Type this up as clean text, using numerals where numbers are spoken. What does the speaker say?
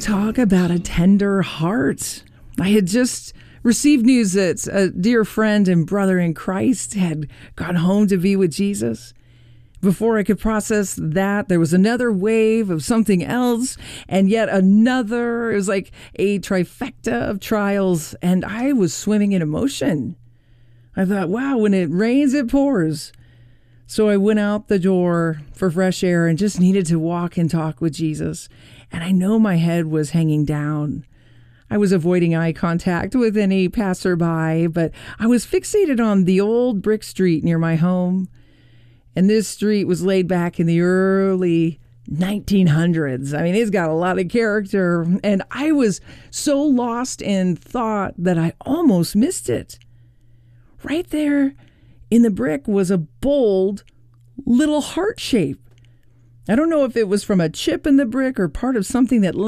Talk about a tender heart. I had just received news that a dear friend and brother in Christ had gone home to be with Jesus. Before I could process that, there was another wave of something else and yet another. It was like a trifecta of trials, and I was swimming in emotion. I thought, wow, when it rains, it pours. So I went out the door for fresh air and just needed to walk and talk with Jesus. And I know my head was hanging down. I was avoiding eye contact with any passerby, but I was fixated on the old brick street near my home. And this street was laid back in the early 1900s. I mean, it's got a lot of character. And I was so lost in thought that I almost missed it. Right there in the brick was a bold little heart shape. I don't know if it was from a chip in the brick or part of something that